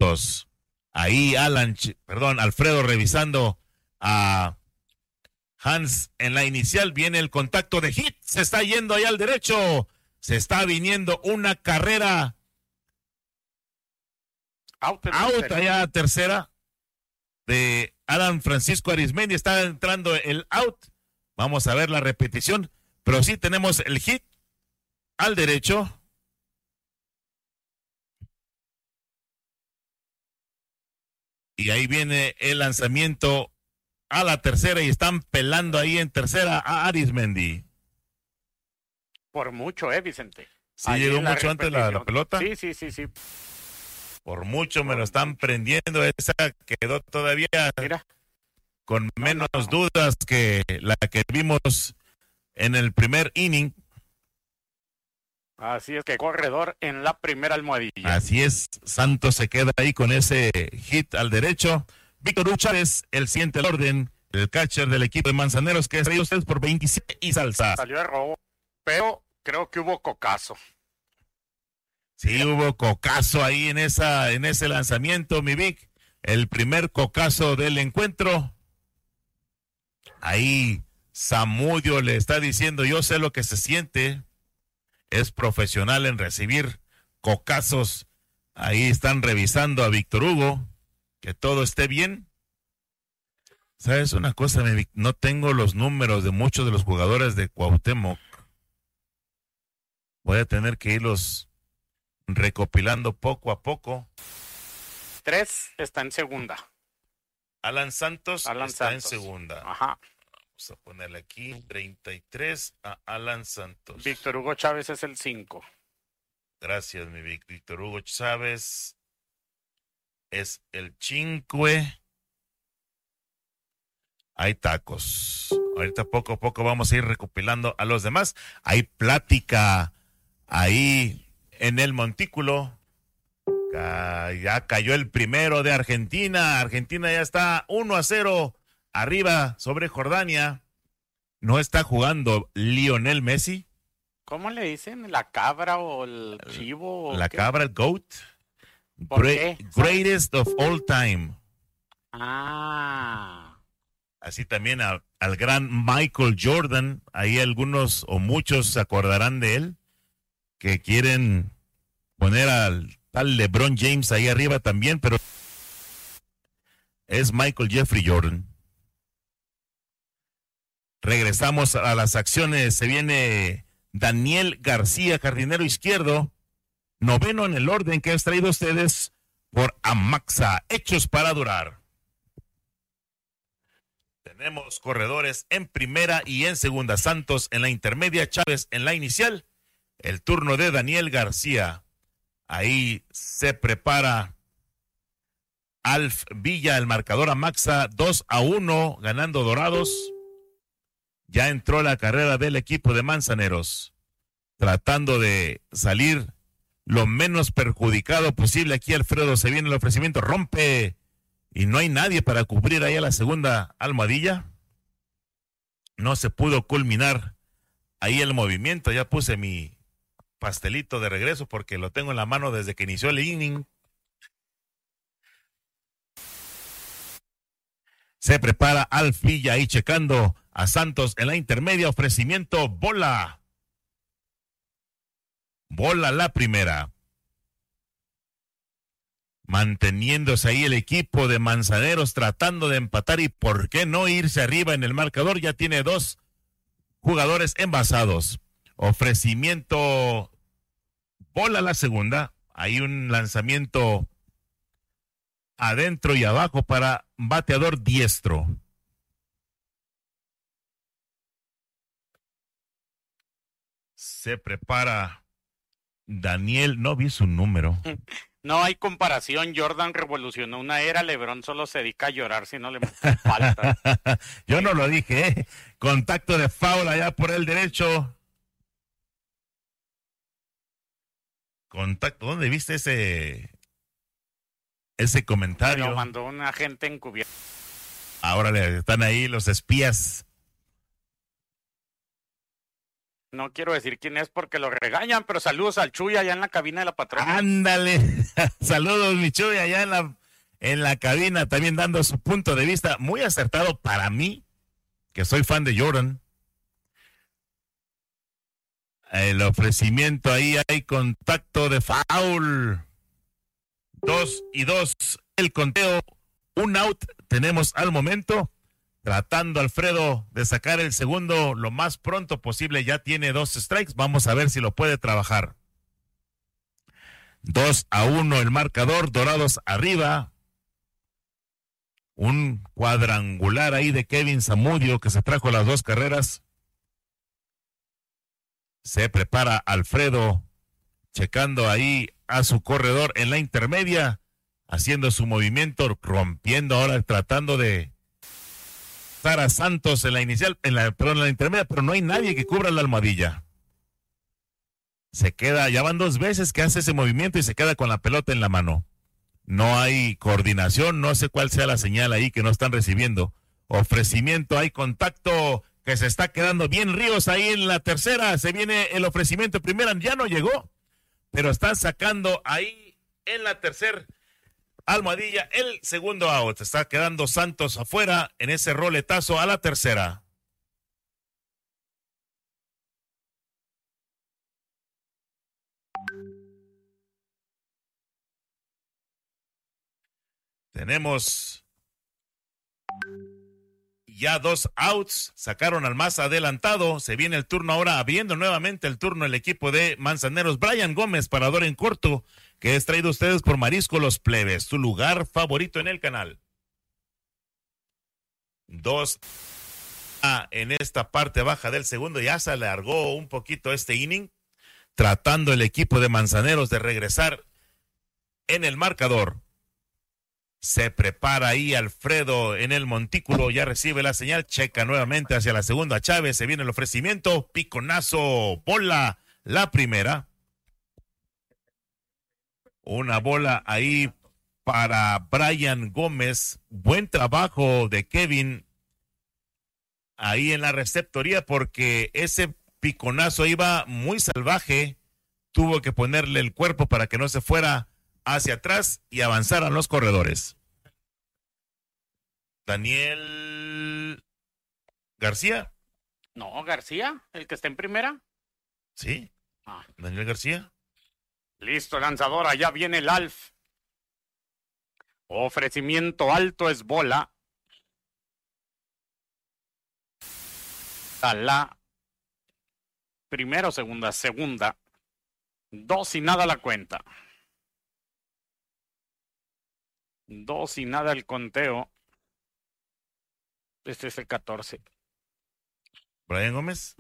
Santos. Ahí Alfredo revisando a Hans en la inicial. Viene el contacto de hit. Se está yendo ahí al derecho. Se está viniendo una carrera. Out allá a tercera de Adam Francisco Arismendi. Está entrando el out. Vamos a ver la repetición. Pero sí tenemos el hit al derecho. Y ahí viene el lanzamiento a la tercera y están pelando ahí en tercera a Arismendi. Por mucho, Vicente. Sí, llegó mucho antes la pelota. Sí. Por mucho me lo están prendiendo. Esa quedó todavía con menos dudas que la que vimos en el primer inning. Así es que corredor en la primera almohadilla. Así es, Santos se queda ahí con ese hit al derecho. Víctor Hugo Chávez, el siguiente al orden, el catcher del equipo de Manzaneros, que es traído ustedes por 27 y salsa. Salió de robo, pero creo que hubo cocazo. Sí, hubo cocazo ahí en ese lanzamiento, mi Vic. El primer cocazo del encuentro. Ahí Zamudio le está diciendo, yo sé lo que se siente. Es profesional en recibir cocazos. Ahí están revisando a Víctor Hugo, que todo esté bien. ¿Sabes una cosa, mi Vic? No tengo los números de muchos de los jugadores de Cuauhtémoc. Voy a tener que irlos recopilando poco a poco. 3 está en segunda. Alan Santos está en segunda. Ajá. Vamos a ponerle aquí 33 a Alan Santos. Víctor Hugo Chávez es el 5. Gracias, mi Vic. Víctor Hugo Chávez es el 5. Hay tacos. Ahorita poco a poco vamos a ir recopilando a los demás. Hay plática ahí en el montículo. Ya cayó el primero de Argentina. Argentina ya está 1-0 arriba sobre Jordania. No está jugando Lionel Messi. ¿Cómo le dicen? ¿La cabra o el chivo? La cabra, el GOAT. ¿Por qué? Greatest of all time. Así también al gran Michael Jordan. Ahí algunos o muchos se acordarán de él, que quieren poner al tal LeBron James ahí arriba también, pero es Michael Jeffrey Jordan. Regresamos a las acciones. Se viene Daniel García, jardinero izquierdo, noveno en el orden, que has traído ustedes por Amaxa, hechos para durar. Tenemos corredores en primera y en segunda. Santos en la intermedia, Chávez en la inicial. El turno de Daniel García. Ahí se prepara Alf Villa, el marcador Amaxa, 2-1, ganando Dorados. Ya entró la carrera del equipo de Manzaneros, tratando de salir lo menos perjudicado posible. Aquí Alfredo, se viene el ofrecimiento, rompe y no hay nadie para cubrir ahí a la segunda almohadilla. No se pudo culminar ahí el movimiento. Ya puse mi pastelito de regreso porque lo tengo en la mano desde que inició el inning. Se prepara Alf Villa ahí checando a Santos en la intermedia. Ofrecimiento, bola. Bola la primera. Manteniéndose ahí el equipo de Manzaneros, tratando de empatar y por qué no irse arriba en el marcador. Ya tiene 2 jugadores envasados. Ofrecimiento, bola la segunda. Hay un lanzamiento adentro y abajo para bateador diestro. Se prepara Daniel, no vi su número. No hay comparación. Jordan revolucionó una era. LeBron solo se dedica a llorar si no le falta. Yo no lo dije, ¿eh? Contacto de foul allá por el derecho. Contacto, ¿dónde viste ese comentario? Me lo mandó un agente encubierto. Ahora están ahí los espías. No quiero decir quién es porque lo regañan, pero saludos al Chuy allá en la cabina de la patrona. Ándale, saludos mi Chuy allá en la cabina, también dando su punto de vista muy acertado para mí, que soy fan de Jordan. El ofrecimiento, ahí hay contacto de foul. 2-2 el conteo, un out tenemos al momento. Tratando Alfredo de sacar el segundo lo más pronto posible, ya tiene 2 strikes, vamos a ver si lo puede trabajar. 2-1 el marcador, Dorados arriba. Un cuadrangular ahí de Kevin Zamudio que se trajo las 2 carreras. Se prepara Alfredo, checando ahí a su corredor en la intermedia, haciendo su movimiento, rompiendo ahora, tratando de a Santos en la inicial, en la intermedia, pero no hay nadie que cubra la almohadilla. Se queda, ya van 2 veces que hace ese movimiento y se queda con la pelota en la mano. No hay coordinación, no sé cuál sea la señal ahí que no están recibiendo. Ofrecimiento, hay contacto que se está quedando bien Ríos ahí en la tercera, se viene el ofrecimiento primera, ya no llegó, pero están sacando ahí en la tercera almohadilla el segundo out. Está quedando Santos afuera en ese roletazo a la tercera. Tenemos ya 2 outs, sacaron al más adelantado, se viene el turno ahora, abriendo nuevamente el turno el equipo de Manzaneros. Brian Gómez, parador en corto, que es traído a ustedes por Marisco Los Plebes, tu lugar favorito en el canal. 2 en esta parte baja del segundo, ya se alargó un poquito este inning, tratando el equipo de Manzaneros de regresar en el marcador. Se prepara ahí Alfredo en el montículo, ya recibe la señal, checa nuevamente hacia la segunda Chávez, se viene el ofrecimiento, piconazo, bola, la primera. Una bola ahí para Brian Gómez, buen trabajo de Kevin ahí en la receptoría porque ese piconazo iba muy salvaje, tuvo que ponerle el cuerpo para que no se fuera hacia atrás y avanzaran los corredores. Daniel García. No, García, el que está en primera. Sí, Daniel García. Listo, lanzadora, ya viene el Alf. Ofrecimiento alto es bola. A la primera o segunda. 2-0 la cuenta. 2-0 el conteo. Este es el 14. Brian Gómez.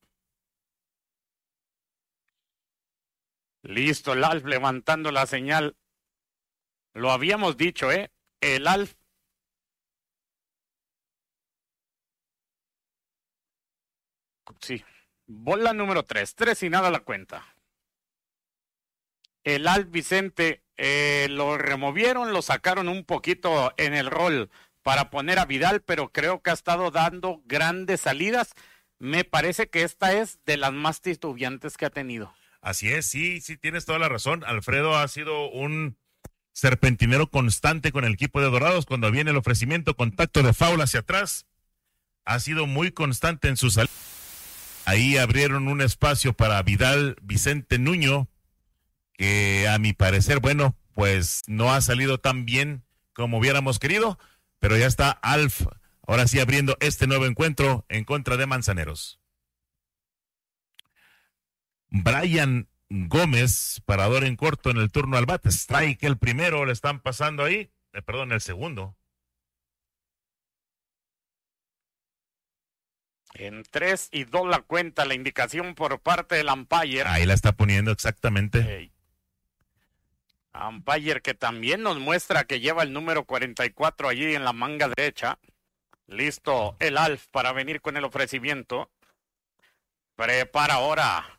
Listo, el Alf levantando la señal. Lo habíamos dicho, el Alf. Sí, bola número 3. 3-0 la cuenta. El Alf Vicente lo removieron, lo sacaron un poquito en el rol para poner a Vidal, pero creo que ha estado dando grandes salidas. Me parece que esta es de las más titubeantes que ha tenido. Así es, sí, tienes toda la razón. Alfredo ha sido un serpentinero constante con el equipo de Dorados. Cuando viene el ofrecimiento, contacto de foul hacia atrás, ha sido muy constante en su salida. Ahí abrieron un espacio para Vidal Vicente Nuño, que a mi parecer, bueno, pues no ha salido tan bien como hubiéramos querido, pero ya está Alf, ahora sí abriendo este nuevo encuentro en contra de Manzaneros. Brian Gómez, parador en corto en el turno al bate, strike el primero, le están pasando ahí, el segundo. En 3-2 la cuenta, la indicación por parte del umpire. Ahí la está poniendo exactamente. Umpire que también nos muestra que lleva el número 44 allí en la manga derecha. Listo el Alf para venir con el ofrecimiento. Prepara ahora.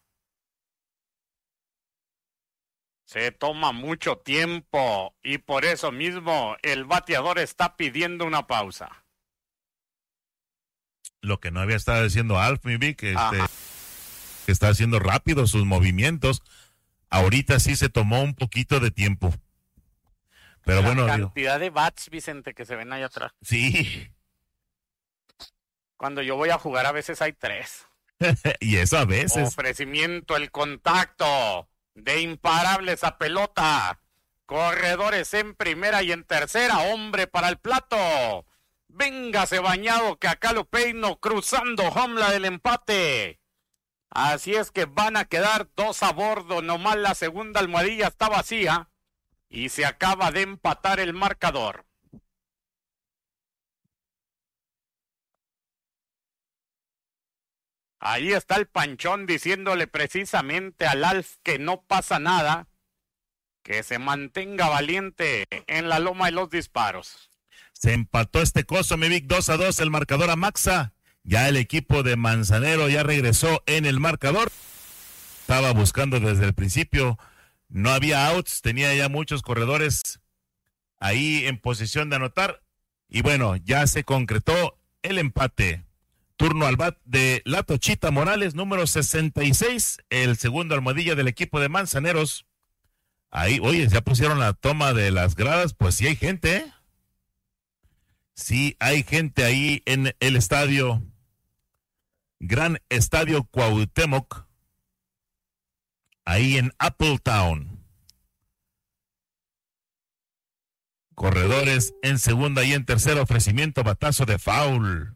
Se toma mucho tiempo y por eso mismo el bateador está pidiendo una pausa. Lo que no había estado diciendo Alf, mi Vic, está haciendo rápido sus movimientos. Ahorita sí se tomó un poquito de tiempo. Pero la bueno, cantidad de bats, Vicente, que se ven allá atrás. sí. Cuando yo voy a jugar a veces hay 3. Y eso a veces. Ofrecimiento, el contacto de imparables a pelota. Corredores en primera y en tercera. Hombre para el plato. Véngase bañado que acá lo peino cruzando Homla del empate. Así es que van a quedar 2 a bordo. Nomás la segunda almohadilla está vacía. Y se acaba de empatar el marcador. Ahí está el Panchón diciéndole precisamente al Alf que no pasa nada, que se mantenga valiente en la loma de los disparos. Se empató este coso, mi Vic, 2-2 el marcador a Maxa. Ya el equipo de Manzanero ya regresó en el marcador. Estaba buscando desde el principio, no había outs, tenía ya muchos corredores ahí en posición de anotar. Y bueno, ya se concretó el empate. Turno al bat de La Tochita Morales, número 66, el segundo almohadilla del equipo de Manzaneros. Ahí, oye, ya pusieron la toma de las gradas, pues sí hay gente, ¿eh? Sí hay gente ahí en el estadio, Gran Estadio Cuauhtémoc, ahí en Appletown. Corredores en segunda y en tercera, ofrecimiento, batazo de foul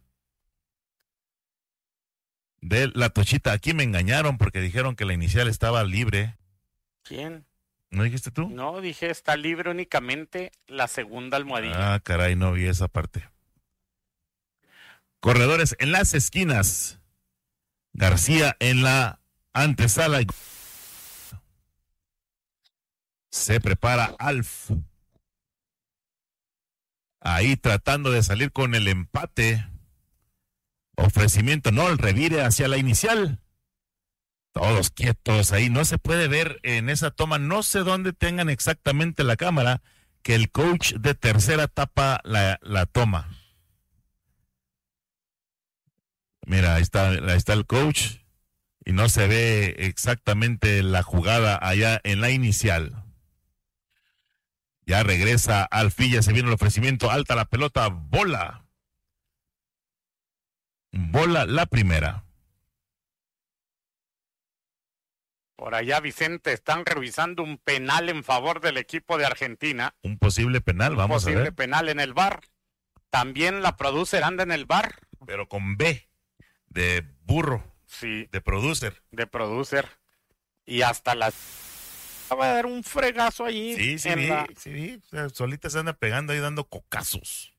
de La Tochita. Aquí me engañaron porque dijeron que la inicial estaba libre. ¿Quién? ¿No dijiste tú? No, dije está libre únicamente la segunda almohadilla. Ah, caray, no vi esa parte. Corredores en las esquinas. García en la antesala. Se prepara Alf. Ahí tratando de salir con el empate. Ofrecimiento, no, el revire hacia la inicial. Todos quietos ahí, no se puede ver en esa toma, no sé dónde tengan exactamente la cámara, que el coach de tercera tapa la toma. Mira, ahí está el coach y no se ve exactamente la jugada allá en la inicial. Ya regresa Alfilla, se viene el ofrecimiento, alta la pelota, bola. Bola la primera. Por allá, Vicente, están revisando un penal en favor del equipo de Argentina. Un posible penal, vamos a ver. Un posible penal en el VAR. También la producer anda en el VAR. Pero con B, de burro. Sí. De producer. De producer. Y hasta la... va a dar un fregazo allí. Sí, sí, solita se anda pegando ahí dando cocazos.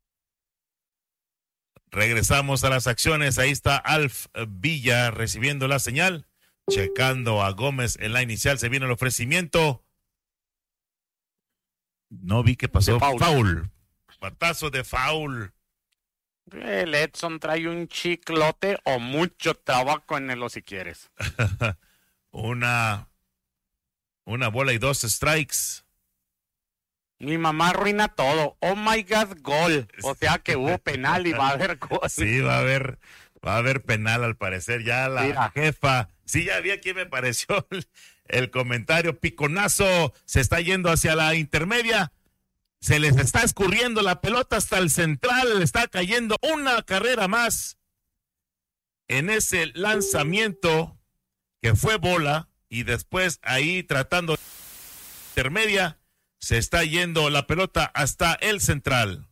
Regresamos a las acciones. Ahí está Alf Villa recibiendo la señal. Checando a Gómez en la inicial. Se viene el ofrecimiento. No vi qué pasó. Foul. Batazo de foul. El Edson trae un chiclote o mucho tabaco en el si quieres. Una bola y 2 strikes. Mi mamá arruina todo. Oh my God, gol. O sea que hubo penal y va a haber gol. Sí, va a haber penal al parecer. Ya la jefa. Sí, ya vi aquí, me pareció el comentario. Piconazo se está yendo hacia la intermedia. Se les está escurriendo la pelota hasta el central. Le está cayendo una carrera más en ese lanzamiento que fue bola. Y después ahí tratando intermedia. Se está yendo la pelota hasta el central.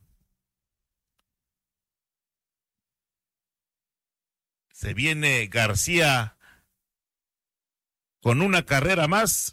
Se viene García con una carrera más.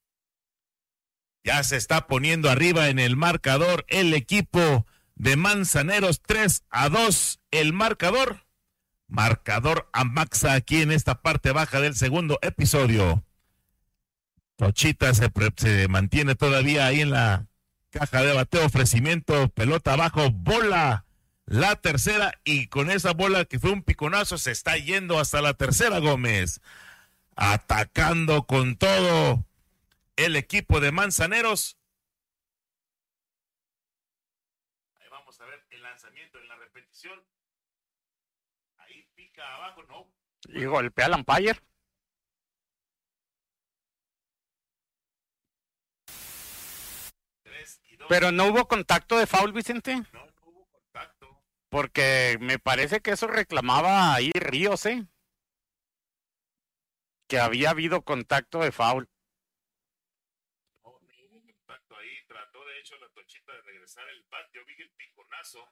Ya se está poniendo arriba en el marcador el equipo de Manzaneros, 3-2 el marcador. Marcador a Maxa aquí en esta parte baja del segundo episodio. Tochita se mantiene todavía ahí en la caja de bateo, ofrecimiento, pelota abajo, bola, la tercera, y con esa bola que fue un piconazo se está yendo hasta la tercera Gómez, atacando con todo el equipo de Manzaneros. Ahí vamos a ver el lanzamiento en la repetición, ahí pica abajo, no. Y golpea al umpire. Pero no hubo contacto de foul, Vicente. No hubo contacto. Porque me parece que eso reclamaba ahí Ríos, que había habido contacto de foul. No hubo contacto ahí. Trató de hecho la Tochita de regresar el bat. Yo vi el piconazo.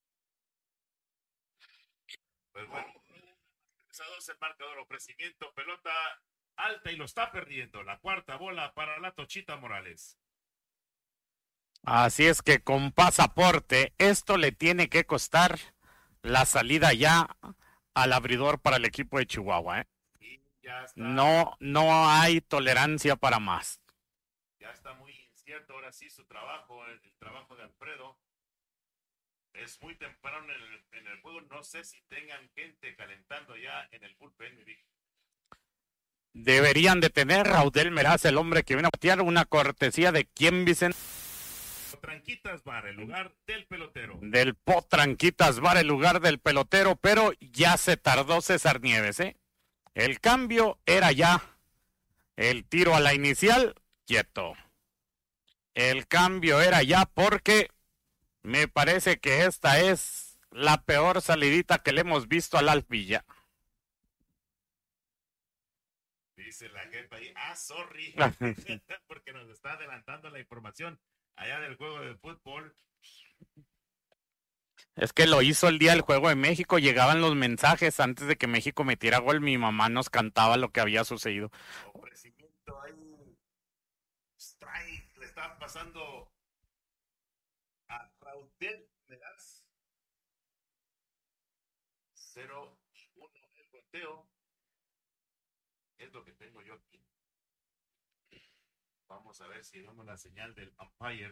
Pues bueno, el marcador, ofrecimiento, pelota alta y lo está perdiendo. La cuarta bola para la Tochita Morales. Así es que con pasaporte, esto le tiene que costar la salida ya al abridor para el equipo de Chihuahua. Y ya está. No hay tolerancia para más. Ya está muy incierto ahora sí su trabajo, el trabajo de Alfredo. Es muy temprano en el juego, no sé si tengan gente calentando ya en el bullpen. Deberían de tener Raudel Meraz, el hombre que viene a batear, una cortesía de quién, Vicente. Potranquitas Bar, el lugar del pelotero. Del Potranquitas Bar, el lugar del pelotero, pero ya se tardó César Nieves, El cambio era ya. El tiro a la inicial, quieto. El cambio era ya porque me parece que esta es la peor salidita que le hemos visto al Alpilla. Dice la jefa ahí, sorry, porque nos está adelantando la información allá del juego de fútbol. Es que lo hizo el día del Juego de México, llegaban los mensajes antes de que México metiera gol, mi mamá nos cantaba lo que había sucedido. Ofrecimiento ahí, strike, le está pasando a Raudel Meraz. 0-1 el conteo. Es lo que tengo yo aquí. Vamos a ver si damos la señal del umpire.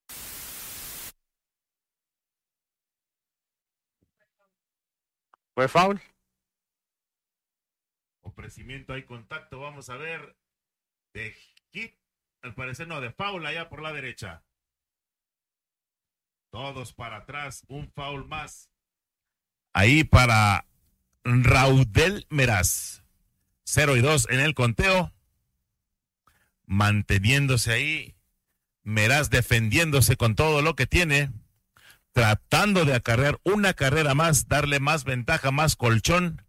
¿Fue foul? Ofrecimiento, hay contacto. Vamos a ver. De hit. Al parecer no, de foul allá por la derecha. Todos para atrás. Un foul más. Ahí para Raudel Meraz. 0-2 en el conteo. Manteniéndose ahí. Meraz defendiéndose con todo lo que tiene. Tratando de acarrear una carrera más. Darle más ventaja, más colchón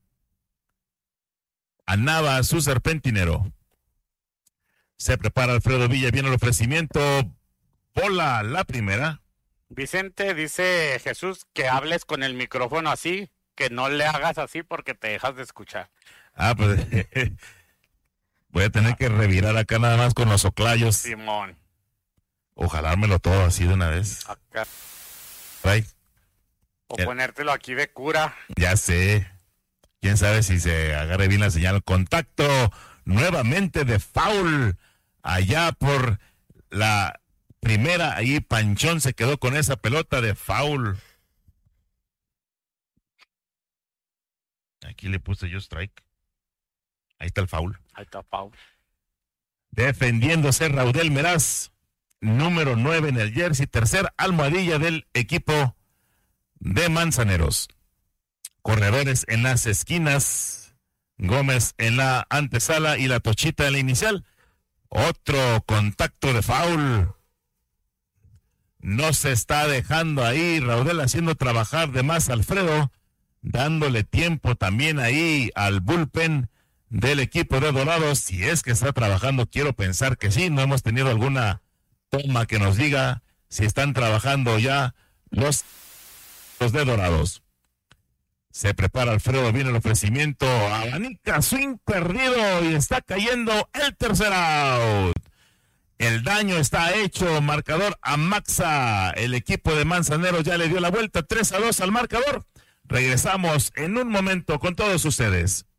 a Nava, su serpentinero. Se prepara Alfredo Villa. Viene el ofrecimiento. Bola la primera. Vicente, dice Jesús que hables con el micrófono así, que no le hagas así porque te dejas de escuchar. Pues voy a tener que revirar acá nada más con los oclayos. Simón. Ojalármelo todo así de una vez. Acá. Ay. O ponértelo aquí de cura. Ya sé. Quién sabe si se agarre bien la señal. Contacto nuevamente de foul allá por la primera. Ahí Panchón se quedó con esa pelota de foul. Aquí le puse yo strike. Ahí está el foul. Ahí está foul. Defendiéndose Raudel Meraz, número 9 en el jersey, tercer almohadilla del equipo de Manzaneros. Corredores en las esquinas, Gómez en la antesala y la Tochita en la inicial. Otro contacto de foul. No se está dejando ahí Raudel haciendo trabajar de más Alfredo, dándole tiempo también ahí al bullpen del equipo de Dorados. Si es que está trabajando, quiero pensar que sí. No hemos tenido alguna toma que nos diga si están trabajando ya los de Dorados. Se prepara Alfredo, viene el ofrecimiento, abanica, swing perdido y está cayendo el tercer out. El daño está hecho, marcador a Maxa. El equipo de Manzaneros ya le dio la vuelta, 3-2 al marcador. Regresamos en un momento con todos ustedes.